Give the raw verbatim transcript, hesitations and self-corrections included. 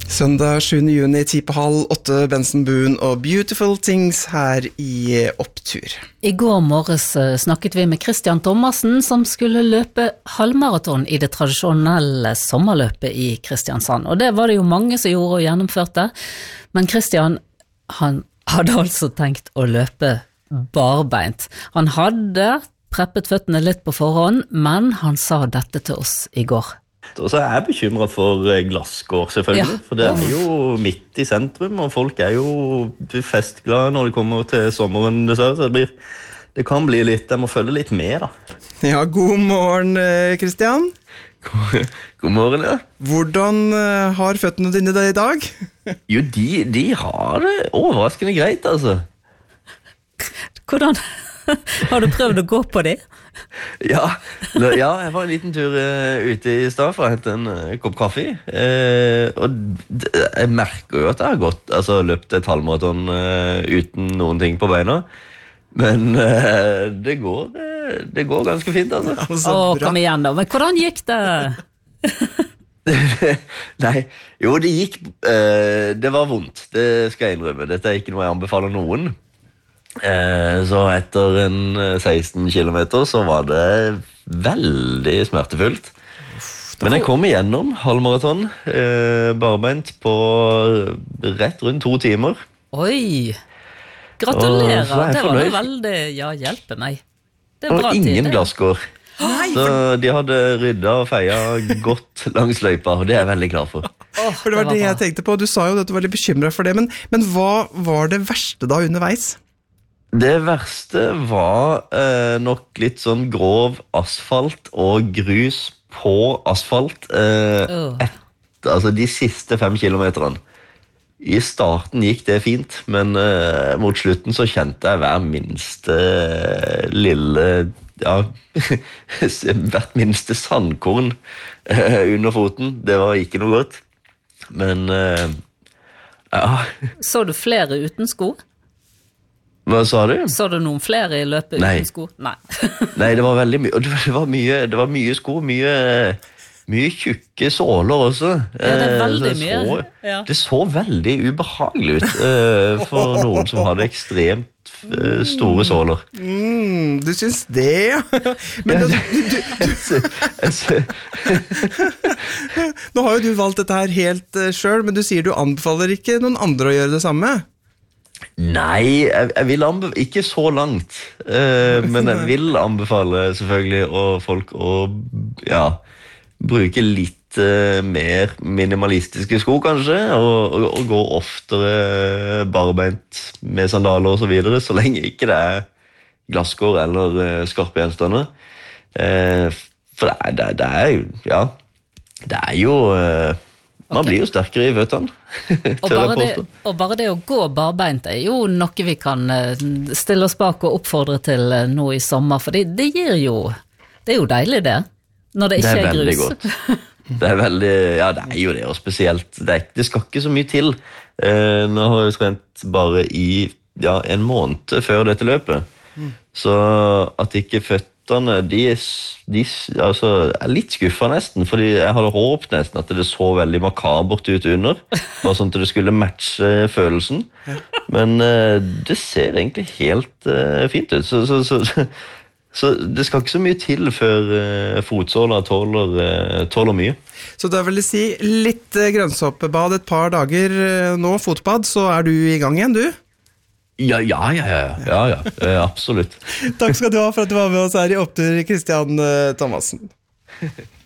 Søndag sjuende juni, ti på halv åtte, Benson Boone og Beautiful Things her i Opptur. I går morges snakket vi med Christian Thomassen, som skulle løpe halvmaraton i det tradisjonelle sommerløpet i Kristiansand. Og det var det jo mange som gjorde og gjennomførte. Men Christian, han hadde altså tenkt å løpe barbeint. Han hadde preppet føttene litt på forhånd, men han sa dette til oss i går. Og så er jeg bekymret for glasskår selvfølgelig, ja. For det er jo midt i sentrum, og folk er jo festglade når det kommer til sommeren, dessverre, så det, blir, det kan bli litt, jeg må følge litt med da. Ja, god morgen, Christian. God, god morgen, ja. Hvordan har føttene dine det i dag? Jo, de, de har det overraskende greit, altså. Hvordan? Har du prøvd å gå på det? Ja, ja, jeg var en liten tur uh, ute i stad for å hente en uh, kopp kaffe. Uh, og d- jeg merker jo at jeg har gått, altså løpt et halvmaraton uh, uten noen ting på beina. Men uh, det, går, uh, det går ganske fint, altså. Åh, kom igjen da. Men hvordan gikk det? Nei, jo, det gikk, uh, det var vondt, det skal jeg innrømme. Dette er ikke noe jeg anbefaler noen. Eh, så etter en seksten kilometer så var det veldig smertefullt. Men jeg kom igjennom halvmaraton eh, barbeint på rett rundt to timer. Oi, gratulerer. Det var det veldig, ja, hjelpe meg. Det er bra og ingen tid, glasskår. Så de hadde ryddet og feiet godt langs løypa, og det er jeg veldig glad for. Oh, for det var det, det jeg tenkte på. Du sa jo at du var litt bekymret for det, men, men hva var det verste da underveis? Det verste var eh, nok litt sånn grov asfalt og grus på asfalt eh, oh. et, altså de siste fem kilometerne. I starten gikk det fint, men eh, mot slutten så kjente jeg hver minste eh, lille, ja, hvert minste sandkorn eh, under foten. Det var ikke noe godt. Men, eh, ja. Så du flere uten sko? Hva sa du? Så du noen flere i løpet Nei. uten sko? Nei. Nei, det var veldig mye, og det var mye, det var mye sko, mye, mye tjukke såler også. Ja, det er veldig det mye. Så, ja. Det så veldig ubehagelig ut uh, for noen som hadde ekstremt uh, store såler. Mm, du synes det, ja. Men ja, du, du, du, nå har jo du valgt dette her helt uh, selv, men du sier du anbefaler ikke noen andre å gjøre det samme. Nei, jeg, jeg vil anbefale, ikke så langt, uh, men jeg vil anbefale selvfølgelig og folk å ja, bruke litt uh, mer minimalistiske sko kanskje, og, og, og gå oftere barbeint med sandaler og så videre, så lenge ikke det er glasskår eller uh, skarpe gjenstander. Uh, for det er, det, er, det er jo, ja, det er jo... Uh, Man okay. blir jo sterkere i føttene. og, bare det, og bare det å gå barbeint er jo noe vi kan stille oss bak og oppfordre til nå i sommer, for det, det gir jo, det er jo deilig det, når det ikke det er, er grus. Veldig godt. Det er veldig, ja det er jo det, og spesielt, det, er, det skal ikke så mye til. Eh, nå har jeg trent bare i ja, en måned før dette løpet, mm. så at ikke føttene De, de altså, er litt skuffet nesten, fordi jeg hadde håpet nesten at det så veldig makabert ut under, bare sånn at det skulle matche følelsen. Men uh, det ser egentlig helt uh, fint ut, så, så, så, så det skal ikke så mye til før uh, fotsåler tåler, uh, tåler mye. Så da vil jeg si litt uh, grønnsåpebad et par dager uh, nå, fotbad, så er du i gang igjen, du? Ja, ja, ja, ja, ja, ja, ja, absolutt. Takk skal du ha for at du var med oss her i Opptur, Christian Thomassen.